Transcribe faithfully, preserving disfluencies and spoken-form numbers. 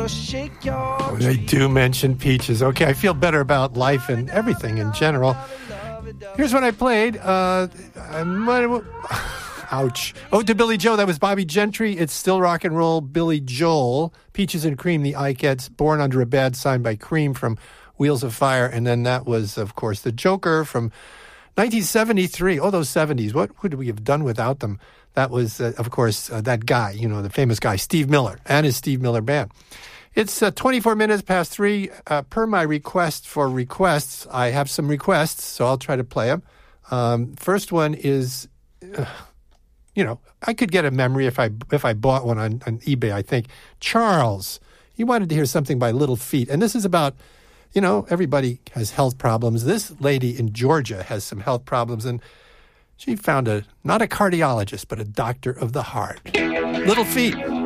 shake your When they do mention peaches. Okay, I feel better about life and everything in general. Here's what I played. Uh, I, ouch. Oh, to Billy Joe, that was Bobby Gentry. It's still rock and roll. Billy Joel. Peaches and Cream, the Ikettes. Born Under a Bad Sign by Cream from Wheels of Fire. And then that was, of course, The Joker from nineteen seventy-three. Oh, those seventies. What would we have done without them? That was, uh, of course, uh, that guy, you know, the famous guy, Steve Miller, and his Steve Miller Band. It's uh, twenty-four minutes past three. Uh, per my request for requests, I have some requests, so I'll try to play them. Um, first one is, uh, you know, I could get a memory if I if I bought one on, on eBay, I think. Charles, he wanted to hear something by Little Feat. And this is about, you know, everybody has health problems. This lady in Georgia has some health problems, and she found a, not a cardiologist, but a doctor of the heart. Little Feat.